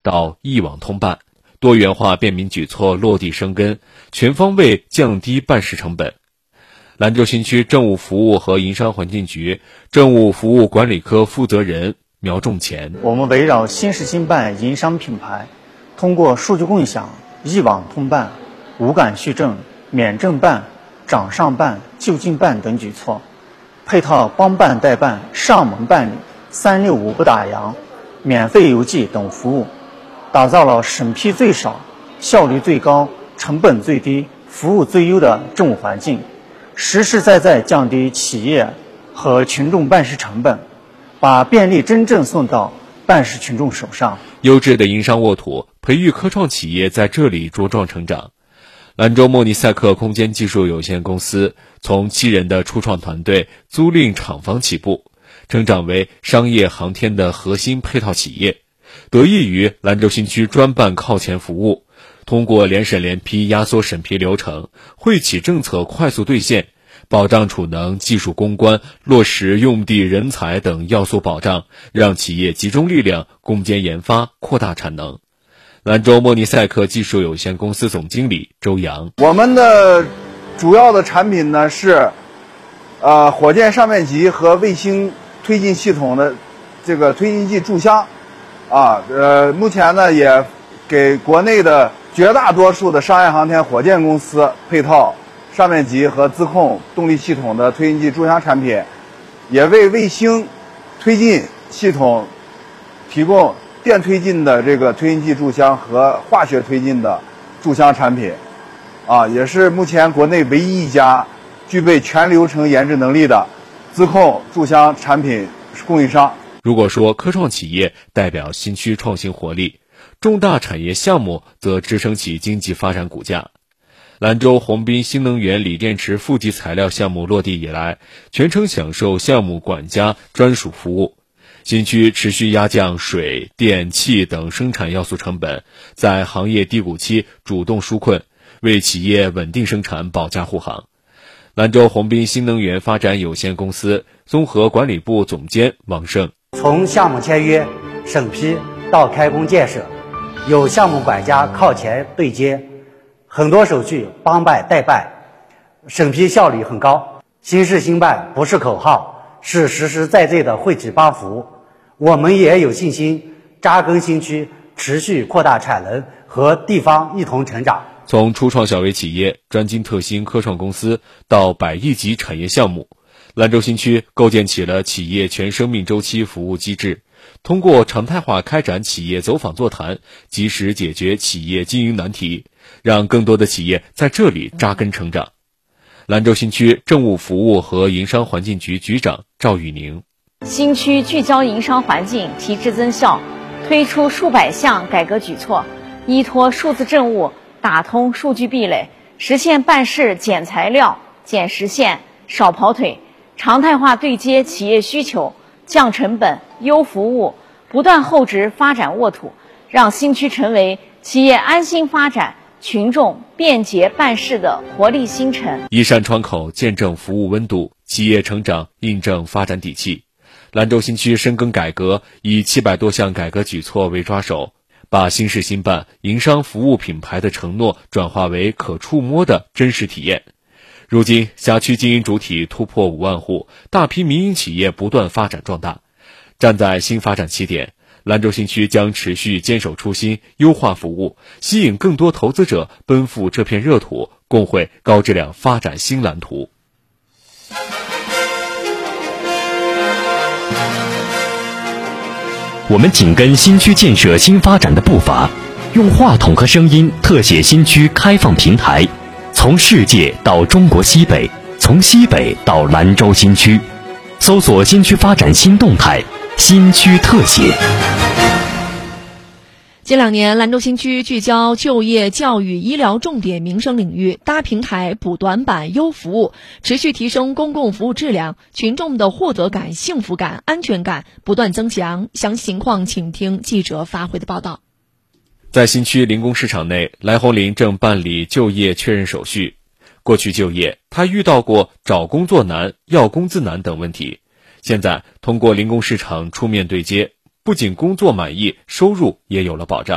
到一网通办，多元化便民举措落地生根，全方位降低办事成本。兰州新区政务服务和营商环境局政务服务管理科负责人苗仲前， 我们围绕新市新办营商品牌，通过数据共享、一网通办、无感续证、免证办、掌上办、就近办等举措，配套帮办代办、上门办理、365不打烊、免费邮寄等服务，打造了审批最少、效率最高、成本最低、服务最优的政务环境，实实在在降低企业和群众办事成本，把便利真正送到办事群众手上。 优质的营商沃土，培育科创企业在这里茁壮成长。兰州莫尼赛克空间技术有限公司从7人的初创团队租赁厂房起步，成长为商业航天的核心配套企业，得益于兰州新区专办靠前服务，通过联审联批压缩审批流程，惠企政策快速兑现，保障储能、技术攻关、落实用地、人才等要素保障，让企业集中力量攻坚研发，扩大产能。兰州莫尼赛克技术有限公司总经理周阳， 我们的主要的产品呢是火箭上面级和卫星推进系统的这个推进剂注箱目前呢也给国内的绝大多数的商业航天火箭公司配套上面级和自控动力系统的推进剂注箱产品，也为卫星推进系统提供电推进的这个推进剂注箱和化学推进的注箱产品，也是目前国内唯一一家具备全流程研制能力的自控注箱产品供应商。 如果说科创企业代表新区创新活力，重大产业项目则支撑起经济发展骨架。兰州鸿宾新能源锂电池负极材料项目落地以来，全程享受项目管家专属服务。新区持续压降水电气等生产要素成本，在行业低谷期主动纾困，为企业稳定生产保驾护航。兰州鸿宾新能源发展有限公司综合管理部总监王胜， 从项目签约、审批到开工建设，有项目管家靠前对接，很多手续帮办代办，审批效率很高。新市新办不是口号，是实实在在的惠企帮扶。我们也有信心扎根新区，持续扩大产能，和地方一同成长。 从初创小微企业、专精特新科创公司到100亿级产业项目，兰州新区构建起了企业全生命周期服务机制，通过常态化开展企业走访座谈，及时解决企业经营难题，让更多的企业在这里扎根成长。兰州新区政务服务和营商环境局局长赵玉宁， 新区聚焦营商环境，提质增效，推出数百项改革举措，依托数字政务，打通数据壁垒，实现办事减材料、减时限、少跑腿，常态化对接企业需求，降成本、优服务，不断厚植发展沃土，让新区成为企业安心发展、群众便捷办事的活力新城。 一扇窗口见证服务温度，企业成长印证发展底气。兰州新区深耕改革，以700多项改革举措为抓手，把新市新办营商服务品牌的承诺转化为可触摸的真实体验。如今辖区经营主体突破5万户，大批民营企业不断发展壮大。站在新发展起点，兰州新区将持续坚守初心，优化服务，吸引更多投资者奔赴这片热土，共绘高质量发展新蓝图。 我们紧跟新区建设新发展的步伐，用话筒和声音特写新区开放平台，从世界到中国西北，从西北到兰州新区，搜索新区发展新动态，新区特写。 近2年，兰州新区聚焦就业、教育、医疗重点民生领域，搭平台、补短板、优服务，持续提升公共服务质量，群众的获得感、幸福感、安全感不断增强。详细情况，请听记者发回的报道。 在新区临工市场内，来红林正办理就业确认手续。过去就业，他遇到过找工作难、要工资难等问题。现在通过临工市场出面对接，不仅工作满意，收入也有了保障。